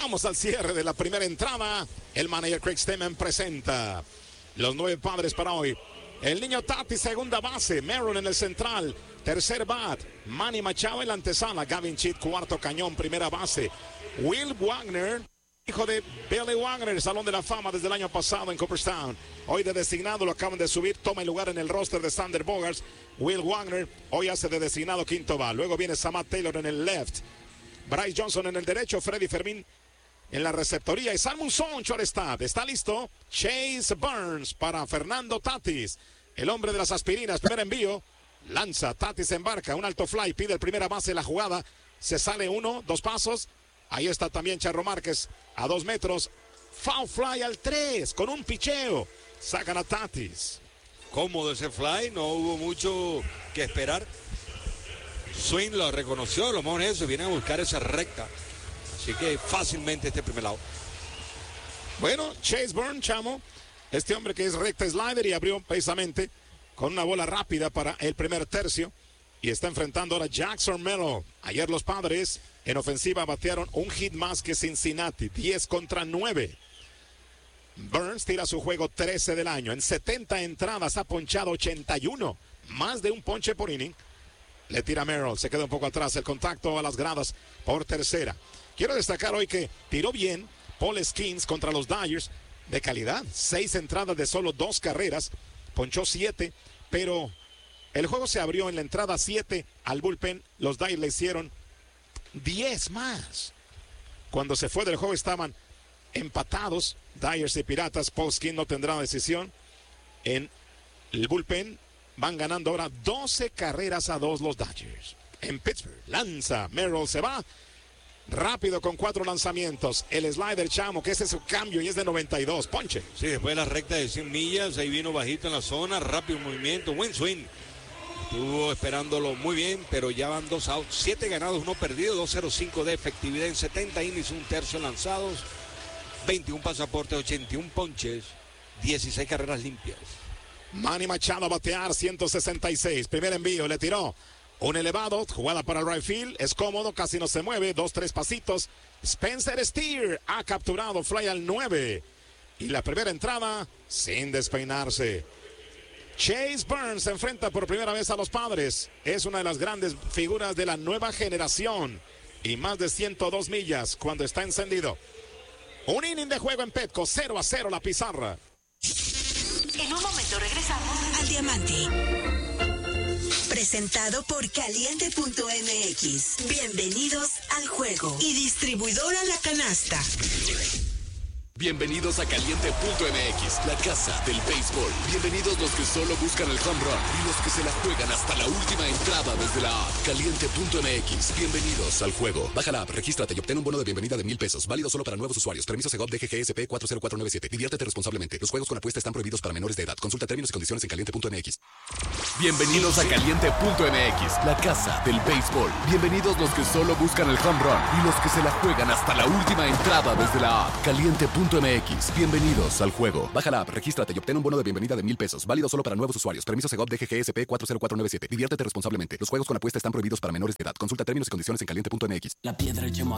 Vamos al cierre de la primera entrada. El manager Craig Stemmen presenta los 9 padres para hoy. El niño Tati, segunda base. Merrill en el central. Tercer bat. Manny Machado en la antesala. Gavin Cheat, cuarto cañón, primera base. Will Wagner, hijo de Billy Wagner, Salón de la Fama desde el año pasado en Cooperstown. Hoy de designado, lo acaban de subir, toma el lugar en el roster de Sander Bogaerts. Will Wagner hoy hace de designado quinto bat. Luego viene Samad Taylor en el left. Bryce Johnson en el derecho, Freddy Fermín en la receptoría y Sam Monzón, shortstop. Está listo Chase Burns para Fernando Tatis, el hombre de las aspirinas. Primer envío, lanza, Tatis embarca, un alto fly, pide el primera base de la jugada. Se sale 1, 2 pasos. Ahí está también Charro Márquez a 2 metros. Foul fly al 3 con un picheo. Sacan a Tatis. Cómodo ese fly, no hubo mucho que esperar. Swing lo reconoció, lo mejor es eso, viene a buscar esa recta. Así que fácilmente este primer lado. Bueno, Chase Burns, chamo, este hombre que es recta slider y abrió precisamente con una bola rápida para el primer tercio. Y está enfrentando ahora Jackson Merrill. Ayer los Padres en ofensiva batearon un hit más que Cincinnati, 10 contra 9. Burns tira su juego 13 del año. En 70 entradas ha ponchado 81, más de un ponche por inning. Le tira Merrill, se queda un poco atrás, el contacto a las gradas por tercera. Quiero destacar hoy que tiró bien Paul Skeens contra los Dodgers, de calidad. 6 entradas de solo 2 carreras, ponchó 7, pero el juego se abrió en la entrada 7 al bullpen. Los Dodgers le hicieron 10 más. Cuando se fue del juego estaban empatados, Dodgers y Piratas. Paul Skeens no tendrá decisión en el bullpen. Van ganando ahora 12 carreras a 2 los Dodgers. En Pittsburgh, lanza, Merrill se va rápido con 4 lanzamientos. El slider, chamo, que ese es su cambio y es de 92, ponche. Sí, después de la recta de 100 millas, ahí vino bajito en la zona, rápido movimiento, buen swing. Estuvo esperándolo muy bien, pero ya van 2 outs, 7 ganados, 1 perdido, 2.05 de efectividad en 70 innings, 1 tercio lanzados, 21 pasaportes, 81 ponches, 16 carreras limpias. Manny Machado a batear, 166. Primer envío, le tiró un elevado, jugada para el right field. Es cómodo, casi no se mueve. 2, 3 pasitos. Spencer Steer ha capturado fly al 9. Y la primera entrada sin despeinarse. Chase Burns se enfrenta por primera vez a los Padres. Es una de las grandes figuras de la nueva generación. Y más de 102 millas cuando está encendido. Un inning de juego en Petco, 0-0 la pizarra. En un momento regresamos al Diamante. Presentado por Caliente.mx. Bienvenidos al juego. Y distribuidora La Canasta. Bienvenidos a Caliente.mx, la casa del béisbol. Bienvenidos los que solo buscan el home run y los que se la juegan hasta la última entrada desde la app. Caliente.mx, bienvenidos al juego. Baja la app, regístrate y obtén un bono de bienvenida de $1,000. Válido solo para nuevos usuarios. Permiso Segov DGGSP 40497. Diviértete responsablemente. Los juegos con apuesta están prohibidos para menores de edad. Consulta términos y condiciones en Caliente.mx. Bienvenidos a Caliente.mx, la casa del béisbol. Bienvenidos los que solo buscan el home run y los que se la juegan hasta la última entrada desde la app. Caliente.mx, bienvenidos al juego. Baja la app, regístrate y obtén un bono de bienvenida de $1,000. Válido solo para nuevos usuarios. Permiso Segov DGGSP 40497. Diviértete responsablemente. Los juegos con apuesta están prohibidos para menores de edad. Consulta términos y condiciones en Caliente.mx. La piedra